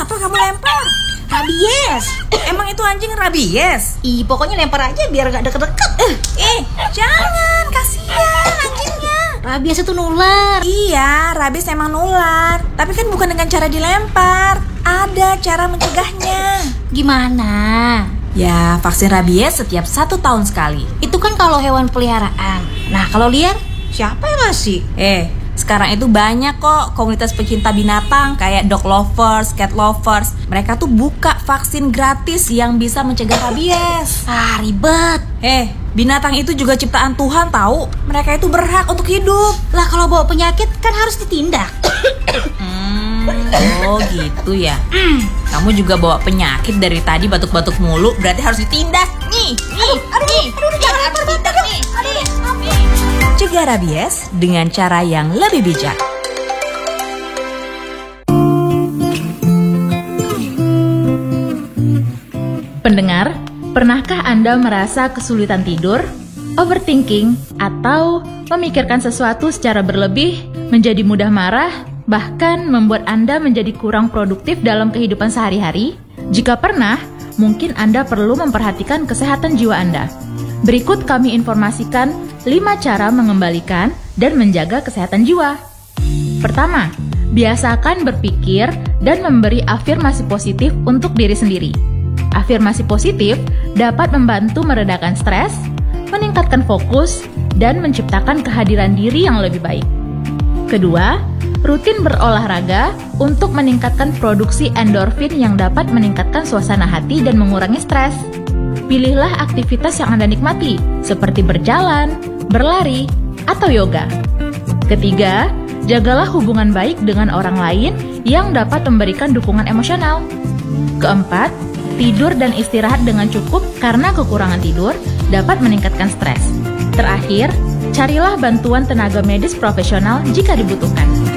Apa kamu lempar? Rabies. Emang itu anjing rabies? Pokoknya lempar aja biar gak deket-deket. Jangan, kasihan anjingnya. Rabies itu nular. Iya, rabies emang nular. Tapi kan bukan dengan cara dilempar. Ada cara mencegahnya. Gimana? Ya, vaksin rabies setiap 1 tahun sekali. Itu kan kalau hewan peliharaan. Nah, kalau liar, siapa yang ngasih? Sekarang itu banyak kok komunitas pecinta binatang kayak dog lovers, cat lovers. Mereka tuh buka vaksin gratis yang bisa mencegah rabies. Ribet. Binatang itu juga ciptaan Tuhan tahu. Mereka itu berhak untuk hidup. Lah kalau bawa penyakit kan harus ditindak. Oh gitu ya. Kamu juga bawa penyakit dari tadi batuk-batuk mulu, berarti harus ditindak. Jangan lempar batuk nih. Cegah rabies dengan cara yang lebih bijak. Pendengar, pernahkah Anda merasa kesulitan tidur, overthinking, atau memikirkan sesuatu secara berlebih, menjadi mudah marah, bahkan membuat Anda menjadi kurang produktif dalam kehidupan sehari-hari? Jika pernah, mungkin Anda perlu memperhatikan kesehatan jiwa Anda. Berikut kami informasikan 5 cara mengembalikan dan menjaga kesehatan jiwa. Pertama, biasakan berpikir dan memberi afirmasi positif untuk diri sendiri. Afirmasi positif dapat membantu meredakan stres, meningkatkan fokus, dan menciptakan kehadiran diri yang lebih baik. Kedua, rutin berolahraga untuk meningkatkan produksi endorfin yang dapat meningkatkan suasana hati dan mengurangi stres. Pilihlah aktivitas yang Anda nikmati, seperti berjalan, berlari, atau yoga. Ketiga, jagalah hubungan baik dengan orang lain yang dapat memberikan dukungan emosional. Keempat, tidur dan istirahat dengan cukup karena kekurangan tidur dapat meningkatkan stres. Terakhir, carilah bantuan tenaga medis profesional jika dibutuhkan.